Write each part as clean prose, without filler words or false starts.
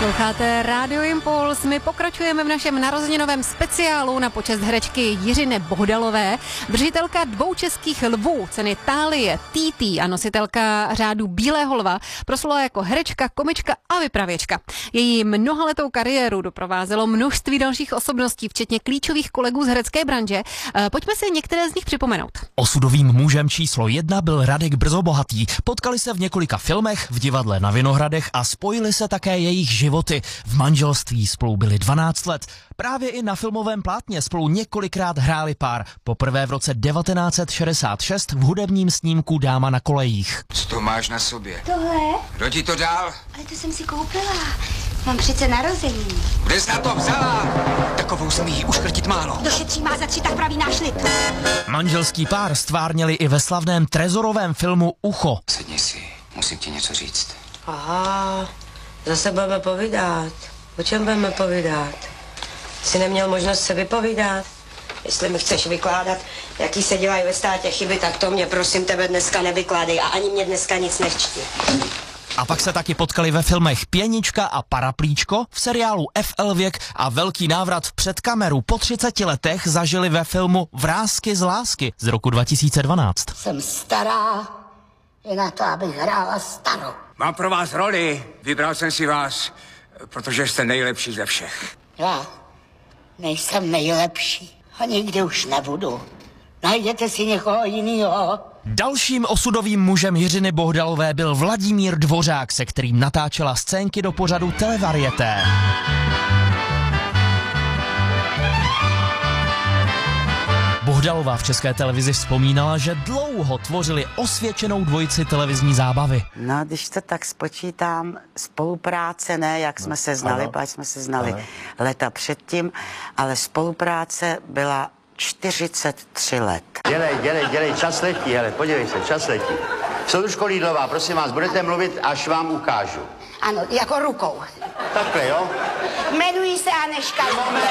Posloucháte Rádio Impuls. My pokračujeme v našem narozeninovém speciálu na počest herečky Jiřiny Bohdalové. Držitelka 2 českých lvů ceny Thálie TT a nositelka řádu Bílého lva proslula jako herečka, komička a vypravěčka. Její mnohaletou kariéru doprovázelo množství dalších osobností, včetně klíčových kolegů z herecké branže. Pojďme si některé z nich připomenout. Osudovým mužem číslo 1 byl Radek Brzobohatý. Potkali se v několika filmech, v divadle na Vinohradech a spojili se také jejich životy. V manželství spolu byli 12 let. Právě i na filmovém plátně spolu několikrát hráli pár. Poprvé v roce 1966 v hudebním snímku Dáma na kolejích. Co to máš na sobě? Tohle? Kdo ti to dal? Ale to jsem si koupila. Mám přece narozeniny. Kde jsi na to vzala? Takovou jsem jí uškrtit málo. Kdo šetří má za 3, tak praví náš lid. Manželský pár stvárnili i ve slavném Trezorovém filmu Ucho. Sedni si, musím ti něco říct. Aha, zase budeme povídat. O čem budeme povídat? Jsi neměl možnost se vypovídat? Jestli mi chceš vykládat, jaký se dělají ve státě chyby, tak to mě prosím tebe dneska nevykládej a ani mě dneska nic nechčti. A pak se taky potkali ve filmech Pěnička a Paraplíčko, v seriálu FL Věk a velký návrat před kameru po 30 letech zažili ve filmu Vrásky z lásky z roku 2012. Jsem stará, je na to, abych hrála starou. Mám pro vás roli. Vybral jsem si vás, protože jste nejlepší ze všech. Já nejsem nejlepší a nikdy už nebudu. Najděte si někoho jiného. Dalším osudovým mužem Jiřiny Bohdalové byl Vladimír Dvořák, se kterým natáčela scénky do pořadu Televarieté. Bohdalová v České televizi vzpomínala, že dlouho tvořili osvědčenou dvojici televizní zábavy. No, když to tak spočítám, spolupráce ne, jak jsme se znali, protože jsme se znali leta předtím, ale spolupráce byla 43 let. Dělej, čas letí, hele, podívej se, čas letí. Soudružko Lídlová, prosím vás, budete mluvit, až vám ukážu. Ano, jako rukou. Takhle, jo? Jmenuji se Aneška.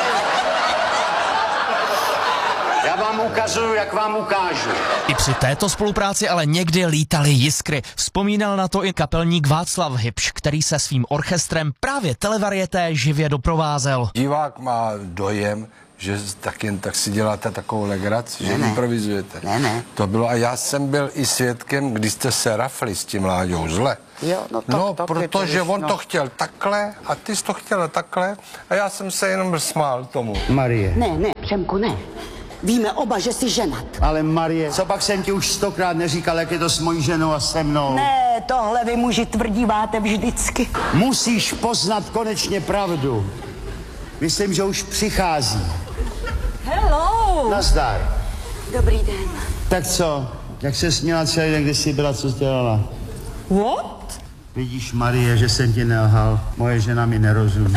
Já vám ukazuju, jak vám ukážu. I při této spolupráci ale někdy lítaly jiskry. Vzpomínal na to i kapelník Václav Hybš, který se svým orchestrem právě Televarieté živě doprovázel. Divák má dojem, že jen tak si děláte takovou legraci, že improvizujete. Ne. To bylo, a já jsem byl i svědkem, když jste se rafli s tím Láďou zle. Jo, to protože on to chtěl takhle a ty jsi to chtěla takhle a já jsem se jenom smál tomu. Marie. Ne, Přemku, ne. Víme oba, že jsi ženat. Ale Marie, co pak jsem ti už 100krát neříkal, jak je to s mojí ženou a se mnou? Ne, tohle vy muži tvrdíváte vždycky. Musíš poznat konečně pravdu. Myslím, že už přichází. Hello. Nazdar. Dobrý den. Tak co? Jak se směla celý den, kde jsi byla, co jsi dělala? What? Vidíš, Marie, že jsem ti nelhal. Moje žena mi nerozumí.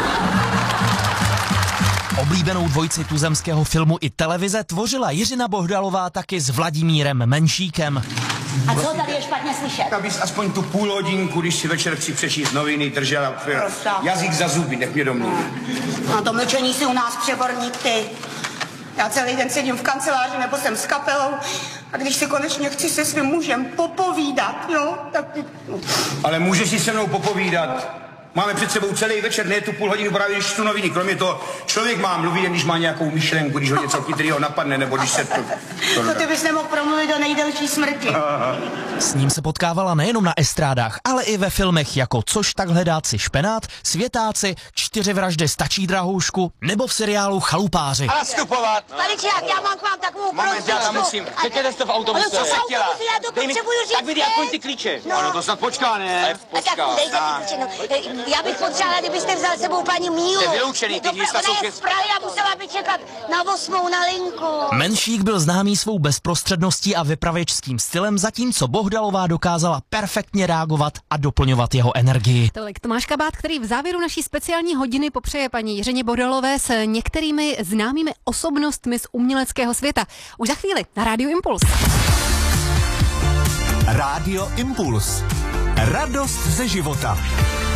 Oblíbenou dvojici tuzemského filmu i televize tvořila Jiřina Bohdalová taky s Vladimírem Menšíkem. A co tady je špatně slyšet? Abys aspoň tu půl hodinku, když si večer chci přečíst noviny, držela jazyk za zuby, nech mě domluvit. Na to mlčení si u nás přeborník ty. Já celý den sedím v kanceláři nebo jsem s kapelou a když si konečně chci se svým mužem popovídat, jo, tak... Ale můžeš si se mnou popovídat. Máme před sebou celý večer, ne tu půl hodinu právě, když čtu noviny. Kromě toho, člověk má mluvit, jen když má nějakou myšlenku, když ho něco chytrýho napadne, nebo když se to ty bys nemohl promluvit do nejdelší smrti. S ním se potkávala nejenom na estrádách, ale i ve filmech jako Což tak hledáci špenát, Světáci, 4 vraždy stačí drahoušku, nebo v seriálu Chalupáři. A nastupovat! Paničák, já mám k vám takovou Moment, já tam musím. Přetěte jste v autobuse. Ale co v autobuse, já to potřebuju říct. Tak mi dej aspoň ty klíče. No to snad počká, ne? Tak dejte ty klíče, no. Já bych potřebovala, kdybyste vzal sebou paní Mílu. Jste vyloučený, ty místa jsou... Ona je z Prahy a musela by čekat na 8. na linku. Menšík byl známý svou bezprostředností a vypravěčským stylem, zatímco Bohdalová dokázala perfektně reagovat a doplňovat jeho energii. Tolik Tomáš Kabát, který v závěru naší speciální hodiny popřeje paní Jiřině Bohdalové s některými známými osobnostmi z uměleckého světa. Už za chvíli na Rádiu Impuls. Rádio Impuls. Radost ze života.